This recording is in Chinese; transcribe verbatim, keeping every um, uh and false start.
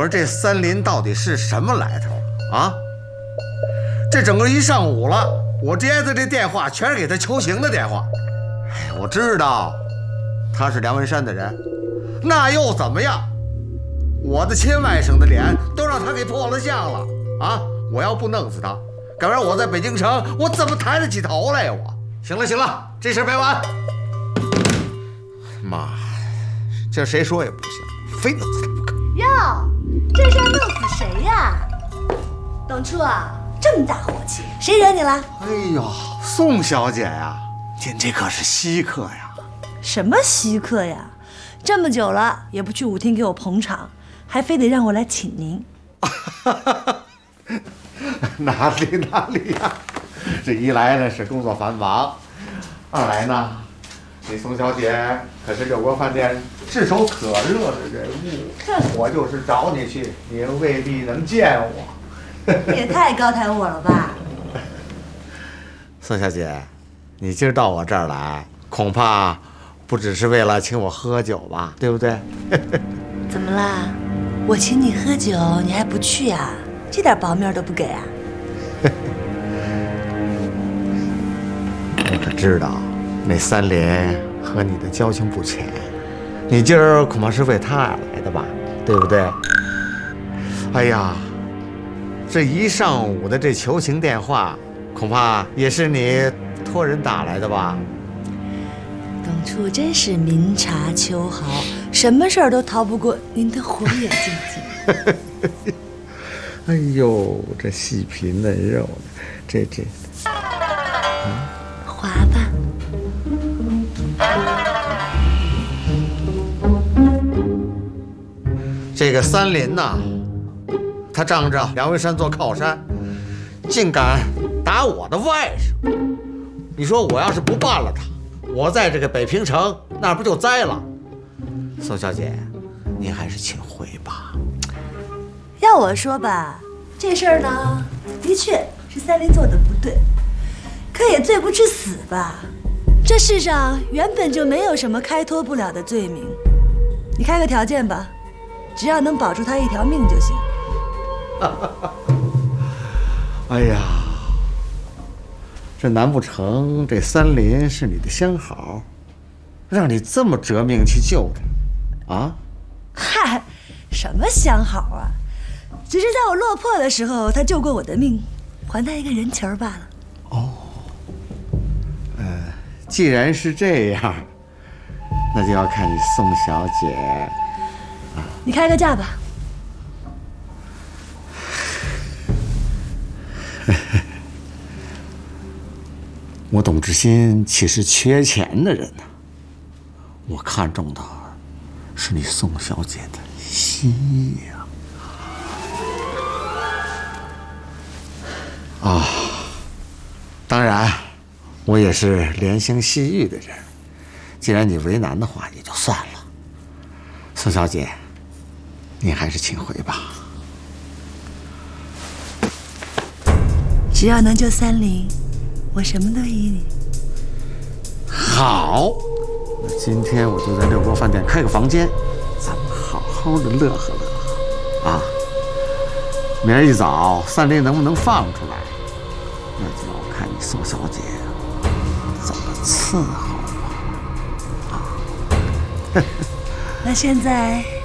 说这三林到底是什么来头啊？这整个一上午了，我接的这电话全是给他求情的电话。哎，我知道他是梁文山的人，那又怎么样？我的亲外甥的脸都让他给破了相了啊！我要不弄死他，敢让我在北京城，我怎么抬得起头来呀？我行了行了，这事别完。妈，这谁说也不行，非弄死他不可。 哟，这是要弄死谁呀？董处啊，这么大火气，谁惹你了？ 哎呦，宋小姐呀，您这可是稀客呀！ 什么稀客呀？这么久了也不去舞厅给我捧场，还非得让我来请您。 哪里哪里呀！这一来呢是工作繁忙，二来呢，你宋小姐可是六国饭店炙手可热的人物，我就是找你去，你也未必能见我。 你也太高抬我了吧！ 宋小姐，你今儿到我这儿来，恐怕不只是为了请我喝酒吧，对不对？ 怎么啦？我请你喝酒，你还不去啊？这点薄面都不给啊？ 我可知道那三林和你的交情不浅，你今儿恐怕是为他而来的吧，对不对？哎呀，这一上午的这求情电话，恐怕也是你托人打来的吧？ 董处真是明察秋毫，什么事儿都逃不过您的火眼金睛。 哎呦，这细皮嫩肉，这这， 嗯、滑吧。 这个三林呐，他仗着梁文山做靠山，竟敢打我的外甥。你说我要是不办了他，我在这个北平城那不就栽了？宋小姐，您还是请回吧。 要我说吧，这事儿呢，的确是三林做的不对，可也罪不至死吧。这世上原本就没有什么开脱不了的罪名。你开个条件吧，只要能保住他一条命就行。 哎呀，这难不成这三林是你的相好，让你这么折命去救他啊？ 嗨，什么相好啊？只是在我落魄的时候，他救过我的命，还他一个人情罢了。 哦，呃，既然是这样，那就要看你宋小姐啊。 你开个价吧。 我董志新岂是缺钱的人呢？我看中的是你宋小姐的心意呀。啊，当然，我也是怜香惜玉的人。既然你为难的话，也就算了。宋小姐，您还是请回吧。 只要能救三林，我什么都依你。 好，那今天我就在六国饭店开个房间，咱们好好的乐呵乐呵啊。明儿一早，三林能不能放出来？那就要看你宋小姐怎么伺候我啊！ 那现在